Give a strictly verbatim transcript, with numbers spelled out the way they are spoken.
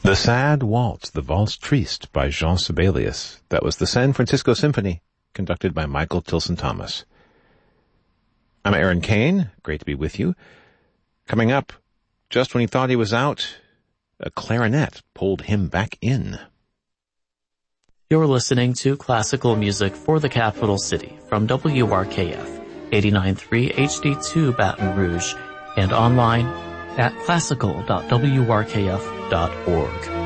The Sad Waltz, the Valse Triste by Jean Sibelius. That was the San Francisco Symphony, conducted by Michael Tilson Thomas. I'm Aaron Kane. Great to be with you. Coming up, just when he thought he was out, a clarinet pulled him back in. You're listening to Classical Music for the Capital City from W R K F, eighty-nine point three H D two Baton Rouge, and online at classical dot w r k f dot org.